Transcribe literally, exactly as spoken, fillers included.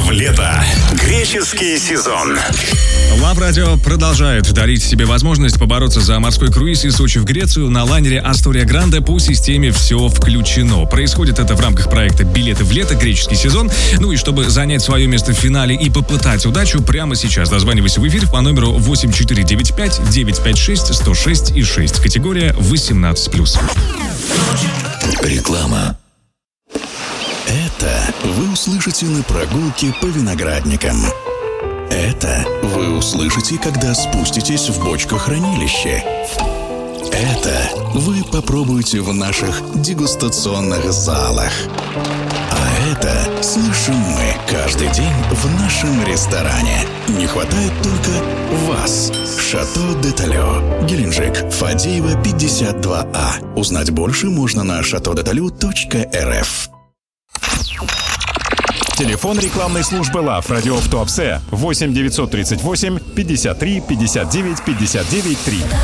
в лето. Греческий сезон. Лав Радио продолжает дарить себе возможность побороться за морской круиз из Сочи в Грецию на лайнере Астория Гранде по системе «Все включено». Происходит это в рамках проекта «Билеты в лето. Греческий сезон». Ну и чтобы занять свое место в финале и попытать удачу, прямо сейчас дозванивайся в эфир по номеру восемь четыре девять пять девять пять шесть сто шесть и шесть. Категория восемнадцать плюс. Реклама. Это вы услышите на прогулке по виноградникам. Это вы услышите, когда спуститесь в бочкохранилище. Это вы попробуете в наших дегустационных залах. А это слышим мы каждый день в нашем ресторане. Не хватает только вас. Шато де Талё, Геленджик, Фадеева, пятьдесят два А. Узнать больше можно на шато де талё точка эр эф. Телефон рекламной службы Лав Радио в Туапсе восемь девятьсот тридцать восемь пятьдесят три пятьдесят девять пятьдесят девять три.